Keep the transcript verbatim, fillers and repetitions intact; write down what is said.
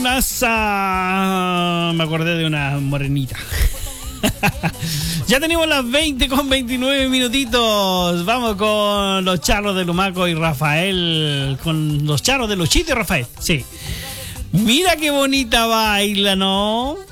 NASA. Me acordé de una morenita. Ya tenemos las veinte con veintinueve minutitos. Vamos con los charros de Lumaco y Rafael. Con los charros de Luchito y Rafael. Sí. Mira qué bonita baila, ¿no?